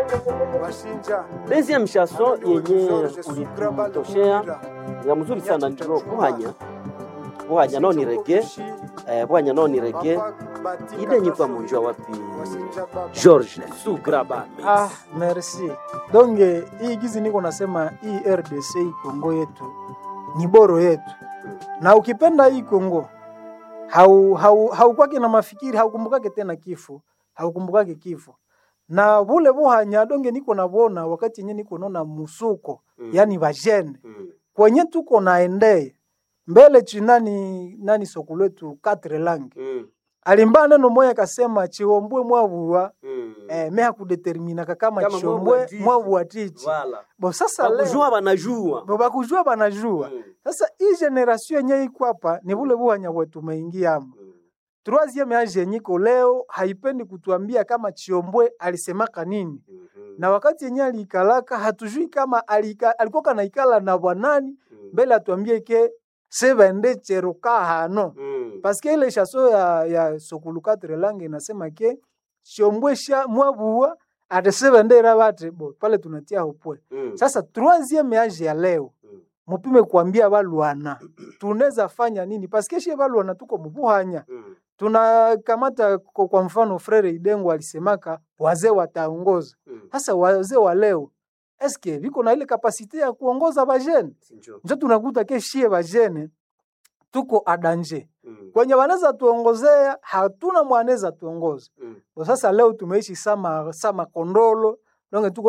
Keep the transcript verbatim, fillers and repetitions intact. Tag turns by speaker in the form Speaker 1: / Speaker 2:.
Speaker 1: Deuxième chanson yenye ulitoshea ya mzuri sana ndio Buhanya. Buhanya no ni reggae. Eh, Buhanya no ni reggae. Ide nyikwa munjwa wapi? George Sugraba.
Speaker 2: Ah, merci. Donc hii gizi niko nasema hii R D C hii Kongo yetu ni boro yetu. Na ukipenda hii Kongo hau hau haukwake na mafikiri, haukumbukake tena kifo, haukumbukake kifo. Na vule Buhanya donge niko nabona wakati yenye niko naona musuko, mm. yani bajene. Mm. Kwenye tuko naende mbele chinani nani sokuletu quatre langue. Mm. Alimba neno moya kasema chiombwe mwabuwa mm. eh meha kudetermina kama, kama chiombwe mwabuwa titi. Wala. Bo sasa leo
Speaker 1: bakujua banajua.
Speaker 2: Bo bakujua banajua. Mm. Sasa hii generation yenye iko hapa ni vule Buhanya wetu umeingia hapo. Mm. Troisième age niko leo haipendi kutuambia kama Chiombwe alisemaka nini. Mm-hmm. Na wakati yenye alikalaka hatujui kama alika, alikuwa kanaikala na bwanani mm. mbele atuambie ke sevende cheroka hano. Mm. Parce que ile chanson ya ya Sokuluka Trelange inasema ke Chiombwe sha mwabuwa ate sevende rabate bo pale tunatia hopwe. Mm. Sasa troisième age ya leo mm. mupime kuambia balwana tunaweza fanya nini parce que chez balwana tuko mubuhanya. Mm. Tunakamata kwa mfano Frere Idengo alisemaka wazee wataongoza. Sasa mm. wazee wa leo eske viko na ile kapasite ya kuongoza bajene? Ndio tunakuta ke shie bajene tuko adanje. Mm. Kwenye wanaweza tuongozea hatuna mwanaweza tuongoza. Mm. Sasa leo tumeishi sama sama kondolo, donc tuko